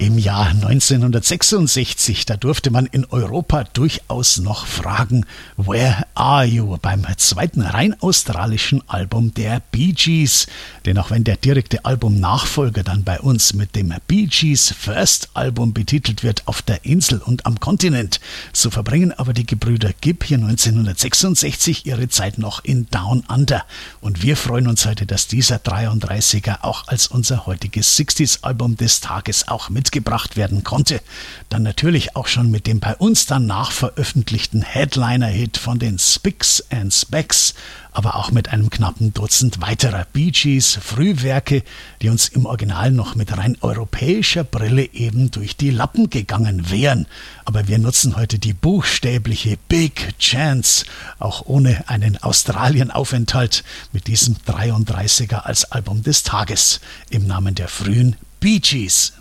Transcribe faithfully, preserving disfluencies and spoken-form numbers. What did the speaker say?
Im Jahr neunzehnhundertsechsundsechzig, da durfte man in Europa durchaus noch fragen, Where are you? Beim zweiten rein australischen Album der Bee Gees. Denn auch wenn der direkte Albumnachfolger dann bei uns mit dem Bee Gees First Album betitelt wird, Auf der Insel und am Kontinent, so verbringen aber die Gebrüder Gibb hier neunzehnhundertsechsundsechzig ihre Zeit noch in Down Under. Und wir freuen uns heute, dass dieser dreiunddreißiger auch als unser heutiges sechziger Album des Tages auch mitgebracht werden konnte. Dann natürlich auch schon mit dem bei uns dann nachveröffentlichten Headliner-Hit von den Spicks and Specks, aber auch mit einem knappen Dutzend weiterer Bee Gees Frühwerke, die uns im Original noch mit rein europäischer Brille eben durch die Lappen gegangen wären. Aber wir nutzen heute die buchstäbliche Big Chance, auch ohne einen Australien-Aufenthalt, mit diesem dreiunddreißiger als Album des Tages im Namen der frühen Bee Gees.